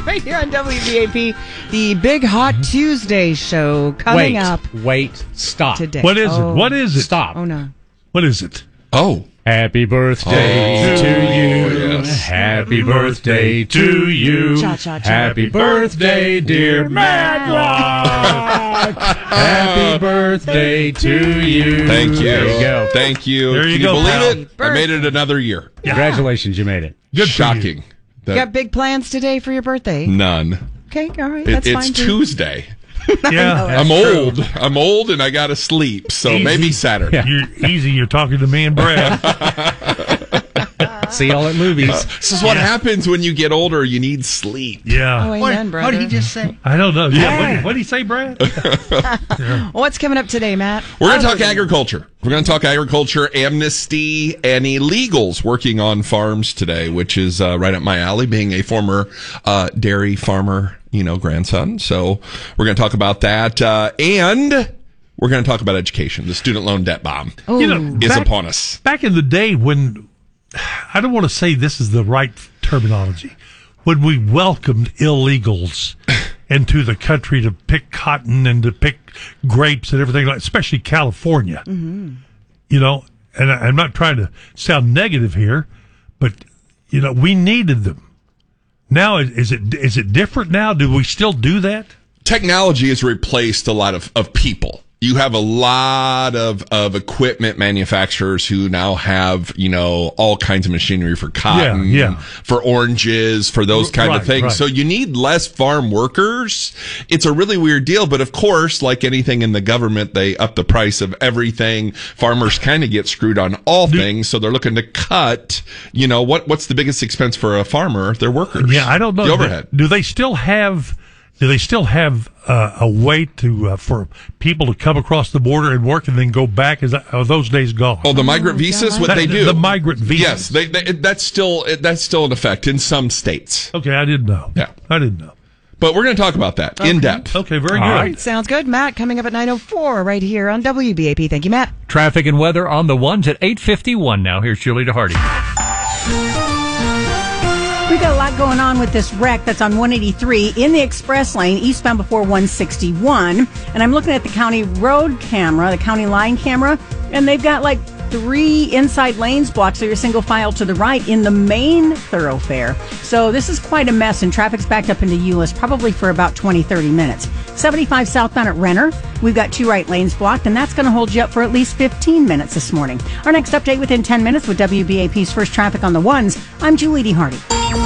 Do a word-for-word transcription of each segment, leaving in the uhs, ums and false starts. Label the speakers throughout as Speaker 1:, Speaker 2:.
Speaker 1: right here on W B A P, the Big Hot Tuesday show coming
Speaker 2: wait,
Speaker 1: up.
Speaker 2: Wait, stop.
Speaker 1: Today.
Speaker 3: What is
Speaker 1: oh.
Speaker 3: it? What is it?
Speaker 2: Stop.
Speaker 1: Oh, no.
Speaker 3: What is it?
Speaker 4: Oh.
Speaker 2: Happy birthday
Speaker 4: Oh,
Speaker 2: to you.
Speaker 4: yes.
Speaker 2: Happy birthday to you.
Speaker 1: Cha, cha, cha.
Speaker 2: Happy birthday, dear Matlock. Happy birthday to you.
Speaker 4: Thank you.
Speaker 2: There you go.
Speaker 4: Thank you.
Speaker 3: There you
Speaker 4: Can
Speaker 3: go,
Speaker 4: you believe
Speaker 3: pal.
Speaker 4: it? I made it another year.
Speaker 2: Congratulations, you made it.
Speaker 3: Good for
Speaker 4: Shocking.
Speaker 3: you.
Speaker 4: That-
Speaker 1: You got big plans today for your birthday?
Speaker 4: None.
Speaker 1: Okay, all right.
Speaker 4: It-
Speaker 1: That's
Speaker 4: it's
Speaker 1: fine. too.
Speaker 4: Tuesday.
Speaker 3: Yeah.
Speaker 4: I'm old. I'm old and I got to sleep. So
Speaker 3: Easy.
Speaker 4: maybe Saturday.
Speaker 2: Yeah.
Speaker 3: You're easy. You're talking to me and Brad.
Speaker 2: See y'all at movies.
Speaker 4: This is what happens when you get older. You need sleep.
Speaker 3: Yeah.
Speaker 1: Oh, amen, brother.
Speaker 5: What did he just say?
Speaker 3: I don't know. Yeah. What did, what did he say, Brad?
Speaker 1: What's coming up today, Matt?
Speaker 4: We're going to
Speaker 1: Oh,
Speaker 4: talk agriculture. We're going to talk agriculture, amnesty, and illegals working on farms today, which is uh, right up my alley, being a former uh, dairy farmer, you know, grandson. So we're going to talk about that. Uh, and we're going to talk about education. The student loan debt bomb
Speaker 1: Oh,
Speaker 3: You know,
Speaker 4: is
Speaker 3: back,
Speaker 4: upon us.
Speaker 3: back in the day when, I don't want to say this is the right terminology, when we welcomed illegals into the country to pick cotton and to pick grapes and everything, like, especially California. Mm-hmm. You know, and I, I'm not trying to sound negative here, but, you know, we needed them. Now, is, is it is it different now? Do we still do that?
Speaker 4: Technology has replaced a lot of, of people. You have a lot of, of equipment manufacturers who now have, you know, all kinds of machinery for cotton,
Speaker 3: Yeah, yeah.
Speaker 4: for oranges, for those kind
Speaker 3: Right,
Speaker 4: of things.
Speaker 3: right.
Speaker 4: So you need less farm workers. It's a really weird deal. But of course, like anything in the government, they up the price of everything. Farmers kind of get screwed on all things. So they're looking to cut, you know, what, what's the biggest expense for a farmer? Their workers.
Speaker 3: Yeah, I don't know.
Speaker 4: The overhead.
Speaker 3: Do they still have? Do they still have uh, a way to uh, for people to come across the border and work and then go back? Is that, are those days gone?
Speaker 4: Oh, the migrant visas, what
Speaker 3: That-
Speaker 4: they do.
Speaker 3: The migrant visas.
Speaker 4: Yes, they, they, that's still that's still in effect in some states.
Speaker 3: Okay, I didn't know.
Speaker 4: Yeah.
Speaker 3: I didn't know.
Speaker 4: But we're going to talk about that in depth.
Speaker 3: Okay, very
Speaker 2: All
Speaker 3: good.
Speaker 2: right.
Speaker 1: Sounds good. Matt, coming up at nine oh four right here on W B A P. Thank you, Matt.
Speaker 6: Traffic and weather on the ones at eight fifty-one now. Here's Julie DeHardy.
Speaker 5: We've got a lot going on with this wreck that's on one eighty-three in the express lane, eastbound before one sixty-one. And I'm looking at the county road camera, the county line camera, and they've got like three inside lanes blocked, so you're single file to the right in the main thoroughfare. So this is quite a mess, and traffic's backed up into Euless probably for about twenty, thirty minutes. seventy-five southbound at Renner, we've got two right lanes blocked, and that's going to hold you up for at least fifteen minutes this morning. Our next update within ten minutes with W B A P's First Traffic on the Ones. I'm Julie D. Hardy.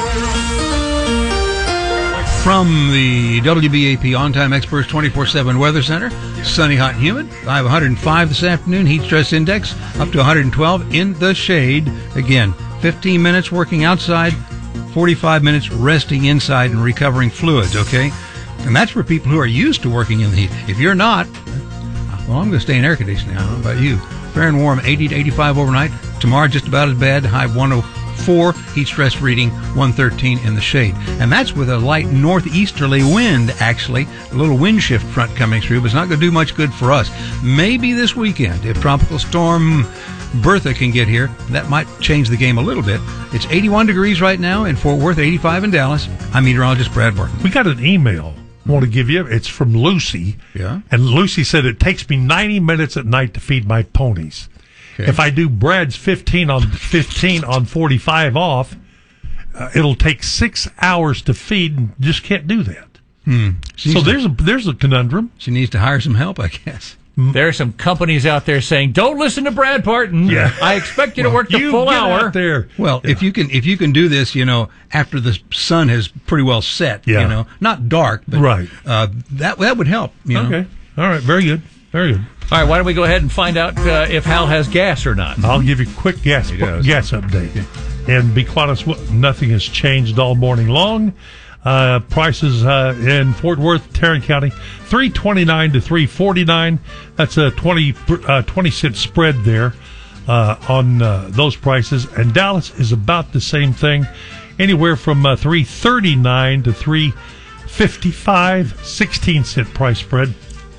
Speaker 7: From the W B A P On-Time Experts twenty-four seven Weather Center, sunny, hot, and humid. I have one hundred five this afternoon, heat stress index up to one hundred twelve in the shade. Again, fifteen minutes working outside, forty-five minutes resting inside and recovering fluids, okay? And that's for people who are used to working in the heat. If you're not, well, I'm going to stay in air conditioning. I don't know about you. Fair and warm, eighty to eighty-five overnight. Tomorrow, just about as bad, high one oh four, heat stress reading one thirteen in the shade. And that's with a light northeasterly wind, actually. A little wind shift front coming through, but it's not going to do much good for us. Maybe this weekend, if Tropical Storm Bertha can get here, that might change the game a little bit. It's eighty-one degrees right now in Fort Worth, eighty-five in Dallas. I'm meteorologist Brad Barton.
Speaker 3: We got an email I want to give you. It's from Lucy.
Speaker 7: Yeah.
Speaker 3: And Lucy said it takes me ninety minutes at night to feed my ponies.
Speaker 7: Okay.
Speaker 3: If I do Brad's fifteen on fifteen on forty-five off, uh, it'll take six hours to feed, and just can't do that.
Speaker 7: Hmm.
Speaker 3: So there's a there's a conundrum.
Speaker 7: She needs to hire some help, I guess.
Speaker 6: There are some companies out there saying, "Don't listen to Brad Barton.
Speaker 3: Yeah.
Speaker 6: I expect you to work the
Speaker 3: You
Speaker 6: full
Speaker 3: get
Speaker 6: hour."
Speaker 3: out there.
Speaker 7: Well,
Speaker 3: Yeah.
Speaker 7: if you can, if you can do this, you know, after the sun has pretty well set,
Speaker 3: Yeah.
Speaker 7: you know, not dark, but
Speaker 3: Right.
Speaker 7: uh, that that would help. You know?
Speaker 3: Okay. All right. Very good. Very good.
Speaker 6: All right, why don't we go ahead and find out uh, if Hal has gas or not?
Speaker 3: I'll give you a quick gas
Speaker 6: does.
Speaker 3: gas update. And be quite honest, nothing has changed all morning long. Uh, prices uh, in Fort Worth, Tarrant County, three twenty-nine to three forty-nine. That's a twenty uh, twenty cent spread there uh, on uh, those prices. And Dallas is about the same thing, anywhere from uh, three thirty-nine to three fifty-five, sixteen cent price spread.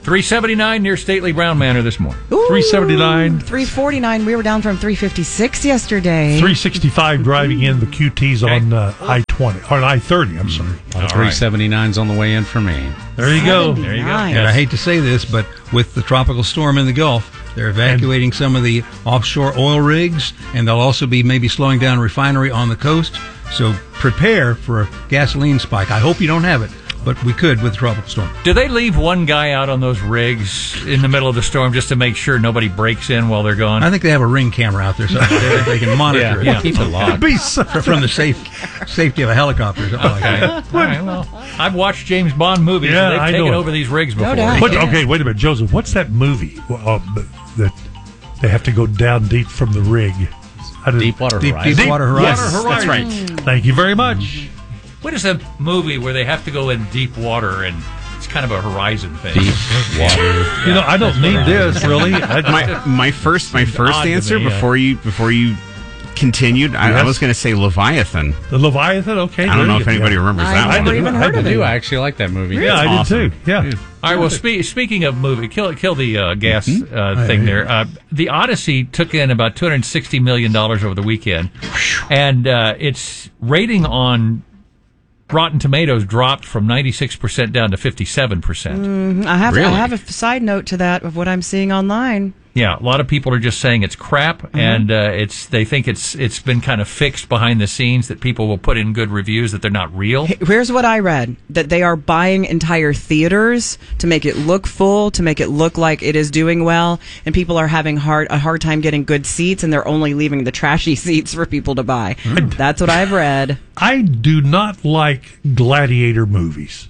Speaker 6: three seventy-nine near Stately Brown Manor this morning.
Speaker 1: Ooh,
Speaker 3: three seventy-nine.
Speaker 1: three forty-nine. We were down from three fifty-six yesterday.
Speaker 3: three sixty-five driving in the Q Ts on uh, I twenty, or I thirty, I'm sorry.
Speaker 2: Uh, three seventy-nine's on the way in for me.
Speaker 3: There you go.
Speaker 6: There you go.
Speaker 1: Nice.
Speaker 7: And I hate to say this, but with the tropical storm in the Gulf, they're evacuating some of the offshore oil rigs, and they'll also be maybe slowing down refinery on the coast. So prepare for a gasoline spike. I hope you don't have it, but we could with the tropical storm.
Speaker 6: Do they leave one guy out on those rigs in the middle of the storm just to make sure nobody breaks in while they're gone?
Speaker 7: I think they have a ring camera out there, so they, they can monitor
Speaker 2: Yeah,
Speaker 7: it
Speaker 2: yeah. Keep it locked.
Speaker 3: Be so-
Speaker 7: from the safe safety of a helicopter or something like
Speaker 6: Okay.
Speaker 7: that.
Speaker 6: All right, well, I've watched James Bond movies,
Speaker 3: Yeah,
Speaker 6: and they've
Speaker 3: I
Speaker 6: taken
Speaker 3: know it.
Speaker 6: over these rigs before.
Speaker 1: doubt.
Speaker 3: What,
Speaker 1: Yeah.
Speaker 3: okay, wait a minute, Joseph. What's that movie uh, that they have to go down deep from the rig? I didn't-
Speaker 2: Deepwater
Speaker 7: Deep,
Speaker 2: Horizon.
Speaker 7: Deepwater Horizon.
Speaker 3: Water
Speaker 2: That's
Speaker 3: Horizon.
Speaker 2: right.
Speaker 3: Thank you very much.
Speaker 6: What is a movie where they have to go in deep water and it's kind of a horizon thing?
Speaker 2: Deep water.
Speaker 3: You know, I don't need this really. I,
Speaker 8: my my first my first
Speaker 6: odd to
Speaker 8: answer
Speaker 6: me, yeah.
Speaker 8: before you before you continued, I, I
Speaker 3: Yes.
Speaker 8: was going to say Leviathan.
Speaker 3: the Leviathan. Okay,
Speaker 8: I don't
Speaker 3: very
Speaker 8: know if
Speaker 3: good.
Speaker 8: anybody remembers
Speaker 1: I
Speaker 8: that
Speaker 1: never
Speaker 8: one.
Speaker 1: even
Speaker 3: I
Speaker 1: heard
Speaker 2: I
Speaker 1: of
Speaker 2: do.
Speaker 1: it.
Speaker 2: I actually like that movie.
Speaker 3: Yeah, I
Speaker 8: Awesome.
Speaker 3: did too. Yeah.
Speaker 6: All right. Well, spe- speaking of movie, kill kill the uh, gas uh, thing there. Uh, the Odyssey took in about two hundred sixty million dollars over the weekend, and uh, its rating on Rotten Tomatoes dropped from ninety-six percent down to fifty-seven percent.
Speaker 1: I have
Speaker 8: Really?
Speaker 1: I have a side note to that of what I'm seeing online.
Speaker 6: Yeah, a lot of people are just saying it's crap, and uh, it's they think it's it's been kind of fixed behind the scenes that people will put in good reviews that they're not real.
Speaker 1: Here's what I read, that they are buying entire theaters to make it look full, to make it look like it is doing well, and people are having hard a hard time getting good seats, and they're only leaving the trashy seats for people to buy. That's what I've read.
Speaker 3: I do not like gladiator movies.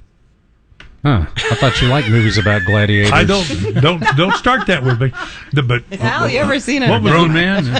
Speaker 2: Huh. I thought you liked movies about gladiators.
Speaker 3: I don't don't don't start that with me. The, but
Speaker 1: Al, you ever seen it?
Speaker 3: what was
Speaker 7: Grown
Speaker 3: the,
Speaker 7: man.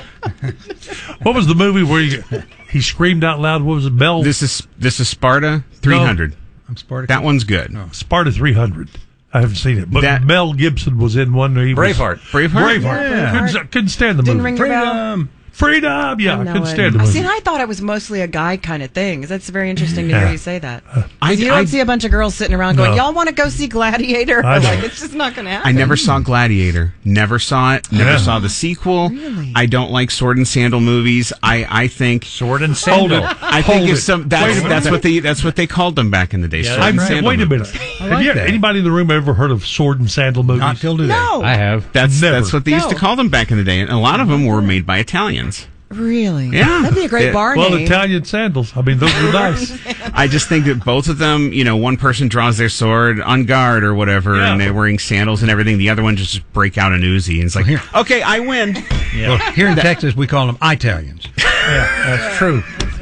Speaker 3: what was the movie where he, he screamed out loud? What was it? Bell
Speaker 8: This is this is Sparta three hundred.
Speaker 7: I'm Spartacus.
Speaker 8: That one's good.
Speaker 3: Sparta three hundred. I haven't seen it, but
Speaker 8: That-
Speaker 3: Mel Gibson was in one. Where he was,
Speaker 6: Braveheart.
Speaker 8: Braveheart?
Speaker 3: Braveheart.
Speaker 7: Yeah.
Speaker 3: Couldn't, couldn't stand the
Speaker 1: Didn't
Speaker 3: movie.
Speaker 1: ring your bell.
Speaker 7: Freedom.
Speaker 3: Freedom. Yeah, I,
Speaker 1: know
Speaker 3: couldn't
Speaker 1: it.
Speaker 3: stand the
Speaker 1: I
Speaker 3: movie.
Speaker 1: See, and I thought it was mostly a guy kind of thing. That's very interesting to
Speaker 3: Yeah.
Speaker 1: hear you say that.
Speaker 8: I,
Speaker 1: you don't
Speaker 8: I,
Speaker 1: see a bunch of girls sitting around going,
Speaker 3: No.
Speaker 1: "Y'all want to go see Gladiator?"
Speaker 3: I
Speaker 1: Like,
Speaker 3: know.
Speaker 1: it's just not going to happen.
Speaker 8: I never saw Gladiator. Never saw it. Never
Speaker 3: Yeah.
Speaker 8: saw the sequel.
Speaker 1: Really?
Speaker 8: I don't like sword and sandal movies. I, I think
Speaker 6: Sword and
Speaker 3: Hold
Speaker 6: Sandal.
Speaker 3: it.
Speaker 8: I think
Speaker 3: Hold
Speaker 8: if
Speaker 3: it.
Speaker 8: some
Speaker 3: Wait a
Speaker 8: that's
Speaker 3: minute.
Speaker 8: that's what they that's what they called them back in the day.
Speaker 6: Yeah,
Speaker 8: sword
Speaker 3: I'm,
Speaker 8: and sandal
Speaker 3: wait a
Speaker 8: movies.
Speaker 3: minute. Have
Speaker 7: like
Speaker 3: you,
Speaker 7: that.
Speaker 3: anybody in the room ever heard of sword and sandal movies?
Speaker 7: Not till today.
Speaker 1: No.
Speaker 2: I have.
Speaker 8: That's
Speaker 3: Never.
Speaker 8: that's what they used to
Speaker 1: No.
Speaker 8: call them back in the day, and a lot of them were made by Italians.
Speaker 1: Really?
Speaker 8: Yeah.
Speaker 1: That'd be a great
Speaker 8: Yeah.
Speaker 1: bar
Speaker 3: Well,
Speaker 1: name.
Speaker 3: Italian sandals. I mean, those were nice.
Speaker 8: I just think that both of them, you know, one person draws their sword on guard or whatever,
Speaker 3: Yeah.
Speaker 8: and they're wearing sandals and everything. The other one just break out an Uzi, and it's like,
Speaker 7: Here.
Speaker 8: okay, I win.
Speaker 6: Yeah.
Speaker 7: Here in Texas, we call them Italians.
Speaker 6: That's true.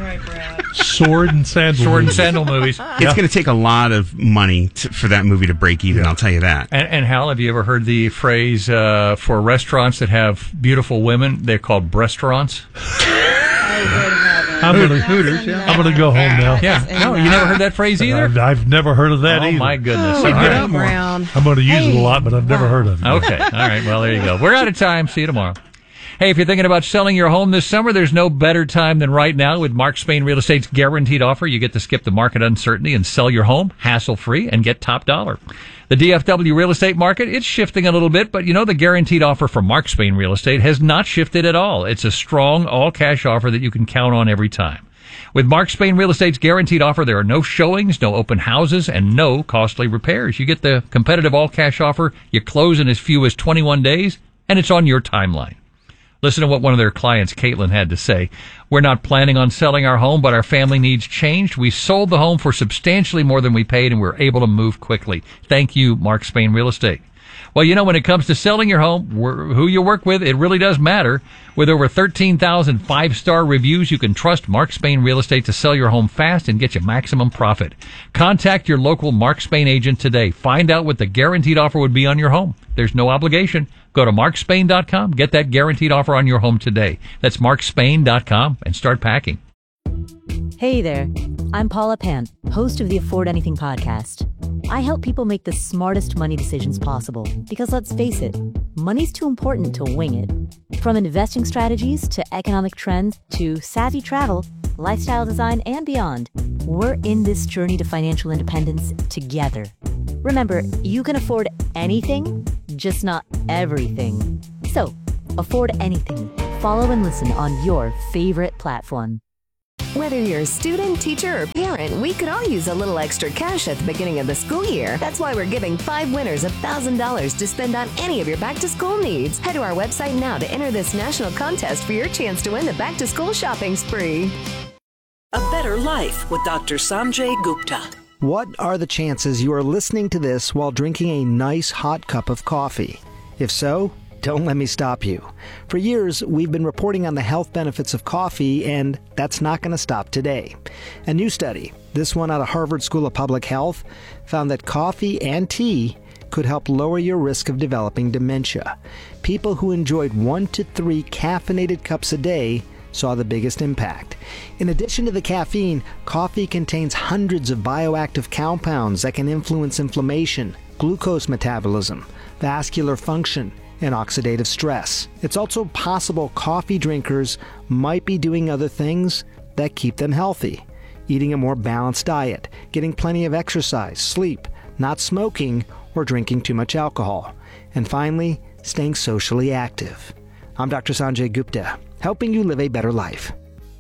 Speaker 3: Sword and sandal.
Speaker 6: Sword and
Speaker 3: movies.
Speaker 6: Sandal movies.
Speaker 8: It's going to take a lot of money to, for that movie to break even. I'll tell you that.
Speaker 6: And, and Hal, have you ever heard the phrase uh, for restaurants that have beautiful women? They're called breastaurants.
Speaker 3: I'm gonna,
Speaker 7: Hooters, yeah.
Speaker 3: I'm gonna go home now.
Speaker 6: Yeah. No, you never heard that phrase either?
Speaker 3: I've, I've never heard of that
Speaker 6: Oh,
Speaker 3: either.
Speaker 6: my goodness.
Speaker 1: Oh,
Speaker 6: All right.
Speaker 1: Brown, Brown.
Speaker 3: I'm going to use it a lot, but I've never heard of it.
Speaker 6: Okay. All right. Well, there you go. We're out of time. See you tomorrow. Hey, if you're thinking about selling your home this summer, there's no better time than right now with Mark Spain Real Estate's guaranteed offer. You get to skip the market uncertainty and sell your home hassle-free and get top dollar. The D F W real estate market, it's shifting a little bit, but you know the guaranteed offer from Mark Spain Real Estate has not shifted at all. It's a strong, all-cash offer that you can count on every time. With Mark Spain Real Estate's guaranteed offer, there are no showings, no open houses, and no costly repairs. You get the competitive all-cash offer, you close in as few as twenty-one days, and it's on your timeline. Listen to what one of their clients, Caitlin, had to say. We're not planning on selling our home, but our family needs changed. We sold the home for substantially more than we paid, and we're able to move quickly. Thank you, Mark Spain Real Estate. Well, you know, when it comes to selling your home, we're- who you work with, it really does matter. With over thirteen thousand five-star reviews, you can trust Mark Spain Real Estate to sell your home fast and get you maximum profit. Contact your local Mark Spain agent today. Find out what the guaranteed offer would be on your home. There's no obligation. Go to mark spain dot com. Get that guaranteed offer on your home today. That's mark spain dot com and start packing.
Speaker 9: Hey there, I'm Paula Pant, host of the Afford Anything podcast. I help people make the smartest money decisions possible because let's face it, money's too important to wing it. From investing strategies to economic trends to savvy travel, lifestyle design, and beyond, we're in this journey to financial independence together. Remember, you can afford anything, just not everything. So, afford anything. Follow and listen on your favorite platform.
Speaker 10: Whether you're a student, teacher, or parent, we could all use a little extra cash at the beginning of the school year. That's why we're giving five winners one thousand dollars to spend on any of your back-to-school needs. Head to our website now to enter this national contest for your chance to win the back-to-school shopping spree.
Speaker 11: A Better Life with Doctor Sanjay Gupta.
Speaker 12: What are the chances you are listening to this while drinking a nice hot cup of coffee? If so, don't let me stop you. For years, we've been reporting on the health benefits of coffee, and that's not going to stop today. A new study, this one out of Harvard School of Public Health, found that coffee and tea could help lower your risk of developing dementia. People who enjoyed one to three caffeinated cups a day saw the biggest impact. In addition to the caffeine, coffee contains hundreds of bioactive compounds that can influence inflammation, glucose metabolism, vascular function, and oxidative stress. It's also possible coffee drinkers might be doing other things that keep them healthy. Eating a more balanced diet, getting plenty of exercise, sleep, not smoking, or drinking too much alcohol. And finally, staying socially active. I'm Doctor Sanjay Gupta, helping you live a better life.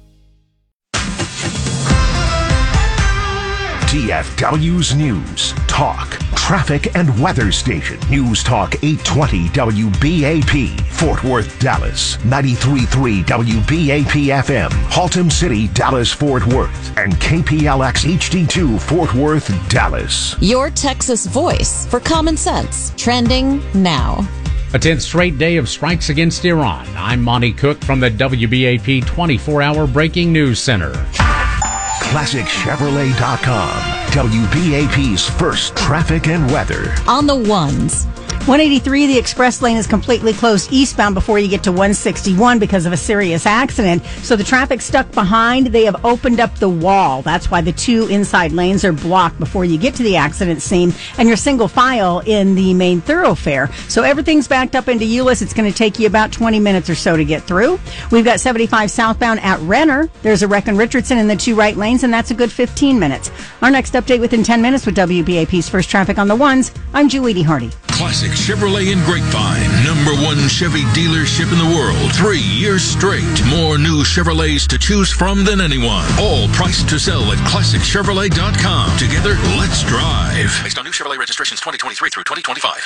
Speaker 13: D F W's News, Talk, Traffic and Weather Station. News Talk eight twenty W B A P, Fort Worth, Dallas. ninety-three point three W B A P F M, Haltom City, Dallas, Fort Worth. And K P L X H D two, Fort Worth, Dallas.
Speaker 14: Your Texas voice for common sense. Trending now.
Speaker 15: A tenth straight day of strikes against Iran. I'm Monty Cook from the W B A P twenty-four hour Breaking News Center.
Speaker 13: Classic Chevrolet dot com, W B A P's first traffic and weather.
Speaker 14: On the ones.
Speaker 5: one eighty-three, the express lane is completely closed eastbound before you get to one sixty-one because of a serious accident. So the traffic stuck behind, they have opened up the wall. That's why the two inside lanes are blocked before you get to the accident scene, and you're single file in the main thoroughfare. So everything's backed up into Euless. It's going to take you about twenty minutes or so to get through. We've got seventy-five southbound at Renner. There's a wreck in Richardson in the two right lanes, and that's a good fifteen minutes. Our next update within ten minutes with W B A P's First Traffic on the Ones. I'm Julie D. Hardy.
Speaker 16: Classic Chevrolet in Grapevine, number one Chevy dealership in the world. Three years straight. More new Chevrolets to choose from than anyone. All priced to sell at Classic Chevrolet dot com. Together, let's drive. Based on new Chevrolet registrations twenty twenty-three through twenty twenty-five.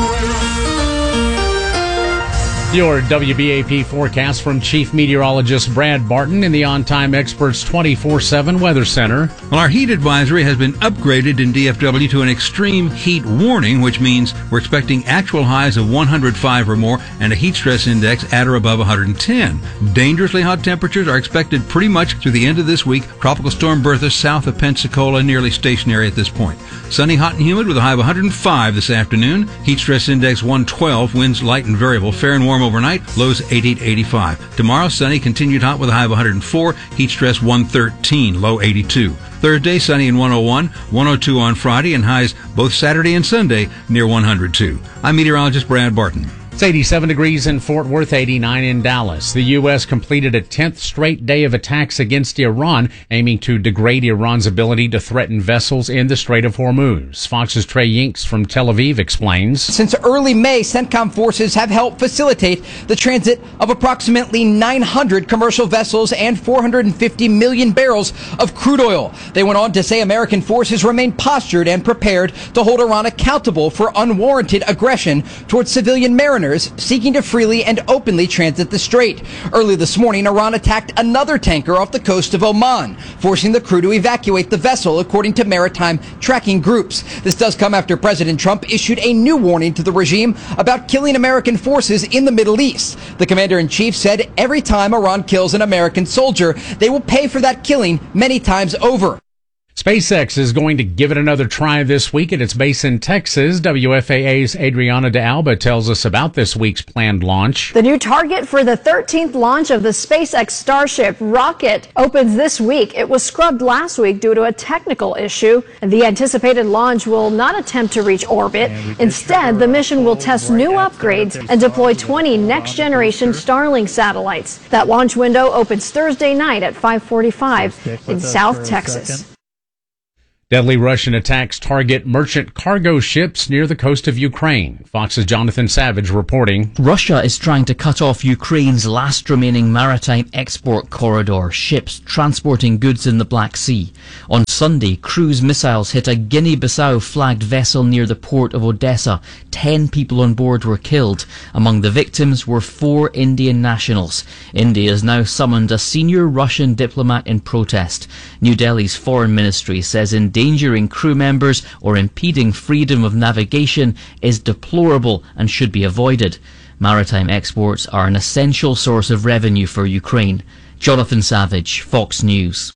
Speaker 15: Your W B A P forecast from Chief Meteorologist Brad Barton in the On Time Experts twenty-four seven Weather Center.
Speaker 7: Well, our heat advisory has been upgraded in D F W to an extreme heat warning, which means we're expecting actual highs of one hundred five or more and a heat stress index at or above one hundred ten. Dangerously hot temperatures are expected pretty much through the end of this week. Tropical Storm Bertha south of Pensacola nearly stationary at this point. Sunny, hot, and humid with a high of one hundred five this afternoon. Heat stress index one twelve, winds light and variable. Fair and warm overnight, lows eighty to eighty-five. Tomorrow, sunny, continued hot with a high of one hundred four, heat stress one thirteen, low eighty-two. Thursday, sunny and one oh one, one oh two on Friday, and highs both Saturday and Sunday near one hundred two. I'm meteorologist Brad Barton.
Speaker 15: It's eighty-seven degrees in Fort Worth, eighty-nine in Dallas. The U S completed a tenth straight day of attacks against Iran, aiming to degrade Iran's ability to threaten vessels in the Strait of Hormuz. Fox's Trey Yinks from Tel Aviv explains.
Speaker 17: Since early May, CENTCOM forces have helped facilitate the transit of approximately nine hundred commercial vessels and four hundred fifty million barrels of crude oil. They went on to say American forces remain postured and prepared to hold Iran accountable for unwarranted aggression towards civilian mariners seeking to freely and openly transit the strait. Early this morning, Iran attacked another tanker off the coast of Oman, forcing the crew to evacuate the vessel, according to maritime tracking groups. This does come after President Trump issued a new warning to the regime about killing American forces in the Middle East. The commander-in-chief said every time Iran kills an American soldier, they will pay for that killing many times over.
Speaker 15: SpaceX is going to give it another try this week at its base in Texas. W F A A's Adriana de Alba tells us about this week's planned launch.
Speaker 18: The new target for the thirteenth launch of the SpaceX Starship rocket opens this week. It was scrubbed last week due to a technical issue. The anticipated launch will not attempt to reach orbit. Instead, the mission will test new upgrades and deploy twenty next-generation Starlink satellites. That launch window opens Thursday night at five forty-five in South Texas.
Speaker 15: Deadly Russian attacks target merchant cargo ships near the coast of Ukraine. Fox's Jonathan Savage reporting.
Speaker 19: Russia is trying to cut off Ukraine's last remaining maritime export corridor, ships transporting goods in the Black Sea. On Sunday, cruise missiles hit a Guinea-Bissau flagged vessel near the port of Odessa. Ten people on board were killed. Among the victims were four Indian nationals. India has now summoned a senior Russian diplomat in protest. New Delhi's foreign ministry says endangering crew members or impeding freedom of navigation is deplorable and should be avoided. Maritime exports are an essential source of revenue for Ukraine. Jonathan Savage, Fox News.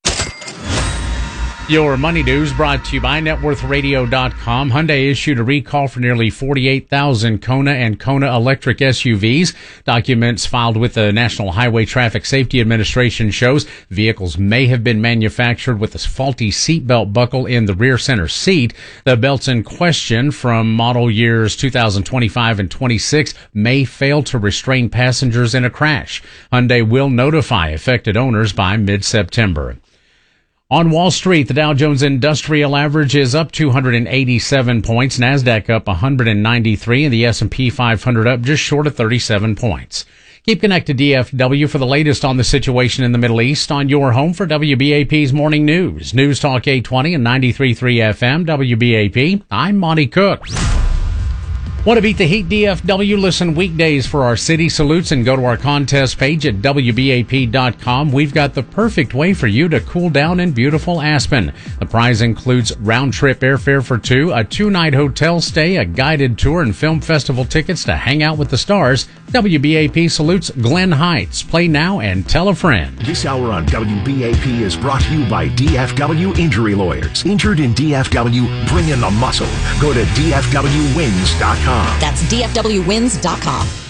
Speaker 15: Your money news brought to you by net worth radio dot com. Hyundai issued a recall for nearly forty-eight thousand Kona and Kona electric S U Vs. Documents filed with the National Highway Traffic Safety Administration shows vehicles may have been manufactured with a faulty seatbelt buckle in the rear center seat. The belts in question from model years two thousand twenty-five and twenty-six may fail to restrain passengers in a crash. Hyundai will notify affected owners by mid-September. On Wall Street, the Dow Jones Industrial Average is up two hundred eighty-seven points, NASDAQ up one hundred ninety-three, and the S and P five hundred up just short of thirty-seven points. Keep connected to D F W for the latest on the situation in the Middle East on your home for W B A P's Morning News. News Talk eight twenty and ninety-three point three F M, W B A P. I'm Monty Cook. Want to beat the heat, D F W? Listen weekdays for our city salutes and go to our contest page at W B A P dot com. We've got the perfect way for you to cool down in beautiful Aspen. The prize includes round-trip airfare for two, a two-night hotel stay, a guided tour, and film festival tickets to hang out with the stars. W B A P salutes Glen Heights. Play now and tell a friend.
Speaker 13: This hour on W B A P is brought to you by D F W Injury Lawyers. Injured in D F W? Bring in the muscle. Go to D F W wins dot com.
Speaker 14: That's D F W wins dot com.